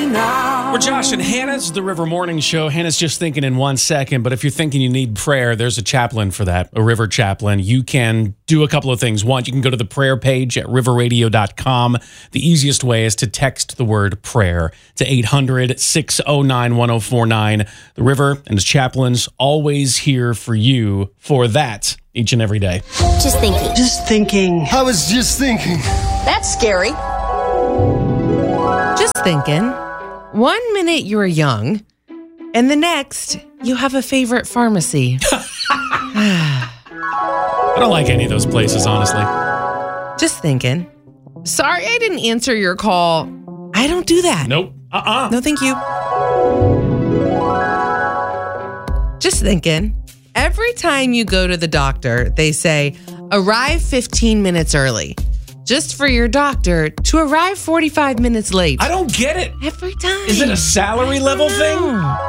now. We're Josh and Hannah's The River Morning Show. Hannah's just thinking in 1 second, but if you're thinking you need prayer, there's a chaplain for that, a river chaplain. You can do a couple of things. One, you can go to the prayer page at riverradio.com. The easiest way is to text the word prayer to 800-609-1049. The River and its chaplains always here for you for that each and every day. Just thinking. Just thinking. I was just thinking. That's scary. Just thinking. 1 minute you're young, and the next you have a favorite pharmacy. I don't like any of those places, honestly. Just thinking. Sorry I didn't answer your call. I don't do that. Nope. No, thank you. Just thinking. Every time you go to the doctor, they say, arrive 15 minutes early. Just for your doctor to arrive 45 minutes late. I don't get it. Every time. Is it a salary level thing?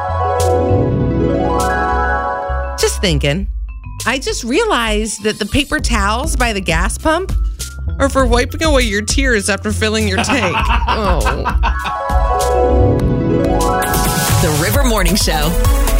Just thinking. I just realized that the paper towels by the gas pump are for wiping away your tears after filling your tank. Oh. The River Morning Show.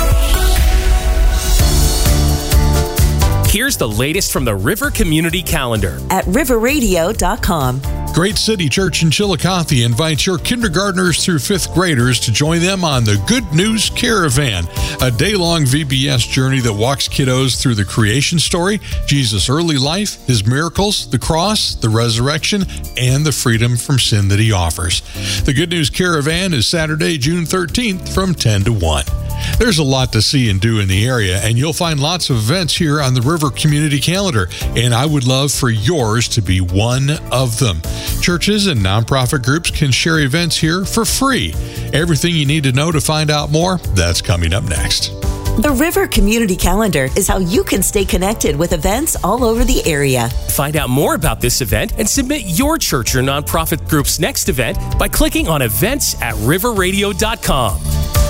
Here's the latest from the River Community Calendar At riverradio.com. Great City Church in Chillicothe invites your kindergartners through 5th graders to join them on the Good News Caravan, a day-long VBS journey that walks kiddos through the creation story, Jesus' early life, his miracles, the cross, the resurrection, and the freedom from sin that he offers. The Good News Caravan is Saturday, June 13th from 10 to 1. There's a lot to see and do in the area, and you'll find lots of events here on the River Community Calendar, and I would love for yours to be one of them. Churches and nonprofit groups can share events here for free. Everything you need to know to find out more, that's coming up next. The River Community Calendar is how you can stay connected with events all over the area. Find out more about this event and submit your church or nonprofit group's next event by clicking on events at riverradio.com.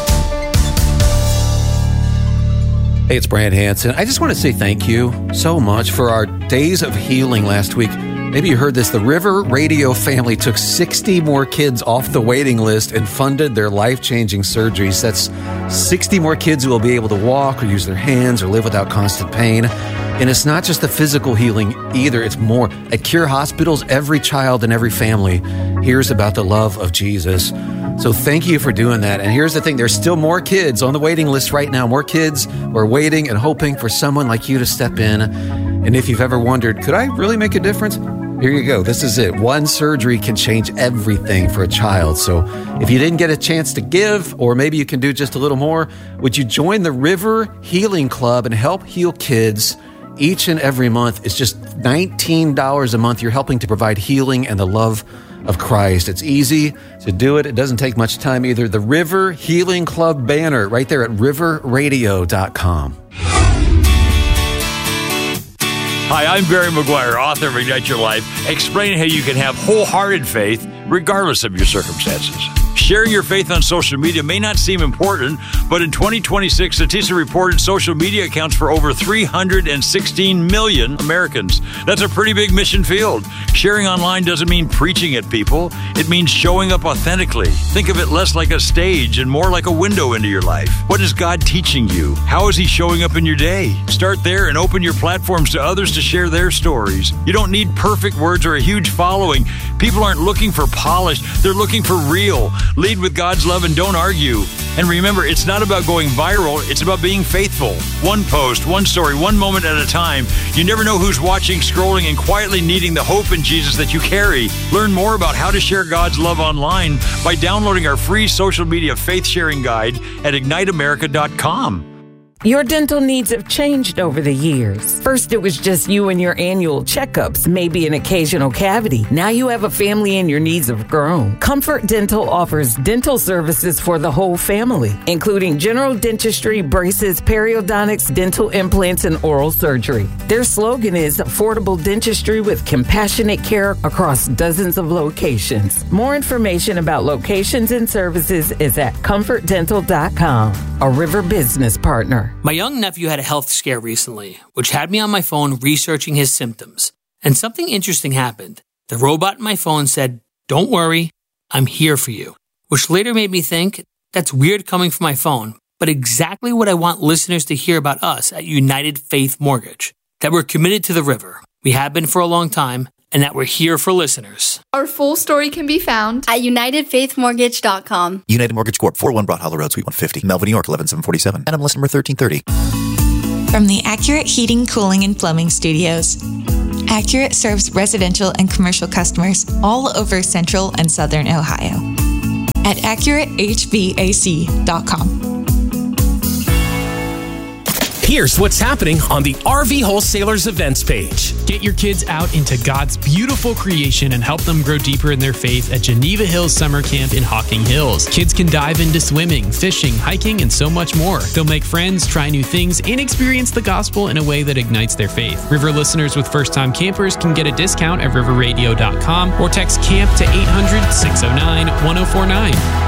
Hey, it's Brad Hansen. I just want to say thank you so much for our Days of Healing last week. Maybe you heard this. The River Radio family took 60 more kids off the waiting list and funded their life-changing surgeries. That's 60 more kids who will be able to walk or use their hands or live without constant pain. And it's not just the physical healing either. It's more. At Cure Hospitals, every child and every family hears about the love of Jesus. So thank you for doing that. And here's the thing. There's still more kids on the waiting list right now. More kids who are waiting and hoping for someone like you to step in. And if you've ever wondered, could I really make a difference? Here you go. This is it. One surgery can change everything for a child. So if you didn't get a chance to give, or maybe you can do just a little more, would you join the River Healing Club and help heal kids each and every month? It's just $19 a month. You're helping to provide healing and the love of Christ. It's easy to do it. It doesn't take much time either. The River Healing Club banner right there at riverradio.com. Hi, I'm Barry McGuire, author of Ignite Your Life, explaining how you can have wholehearted faith regardless of your circumstances. Sharing your faith on social media may not seem important, but in 2026, Statista reported social media accounts for over 316 million Americans. That's a pretty big mission field. Sharing online doesn't mean preaching at people. It means showing up authentically. Think of it less like a stage and more like a window into your life. What is God teaching you? How is He showing up in your day? Start there and open your platforms to others to share their stories. You don't need perfect words or a huge following. People aren't looking for polish. They're looking for real. Lead with God's love and don't argue. And remember, it's not about going viral. It's about being faithful. One post, one story, one moment at a time. You never know who's watching, scrolling, and quietly needing the hope in Jesus that you carry. Learn more about how to share God's love online by downloading our free social media faith sharing guide at igniteamerica.com. Your dental needs have changed over the years. First, it was just you and your annual checkups, maybe an occasional cavity. Now you have a family and your needs have grown. Comfort Dental offers dental services for the whole family, including general dentistry, braces, periodontics, dental implants, and oral surgery. Their slogan is affordable dentistry with compassionate care across dozens of locations. More information about locations and services is at comfortdental.com, a River business partner. My young nephew had a health scare recently, which had me on my phone researching his symptoms. And something interesting happened. The robot in my phone said, "Don't worry, I'm here for you." which later made me think that's weird coming from my phone, but exactly what I want listeners to hear about us at United Faith Mortgage, that we're committed to the river. We have been for a long time, and that we're here for listeners. Our full story can be found at UnitedFaithMortgage.com. United Mortgage Corp. 401 Broad Hollow Road, Suite 150, Melville, New York, 11747. NMLS number 1330. From the Accurate Heating, Cooling, and Plumbing Studios, Accurate serves residential and commercial customers all over Central and Southern Ohio. At AccurateHVAC.com. Here's what's happening on the RV Wholesalers events page. Get your kids out into God's beautiful creation and help them grow deeper in their faith at Geneva Hills Summer Camp in Hocking Hills. Kids can dive into swimming, fishing, hiking, and so much more. They'll make friends, try new things, and experience the gospel in a way that ignites their faith. River listeners with first-time campers can get a discount at riverradio.com or text CAMP to 800-609-1049.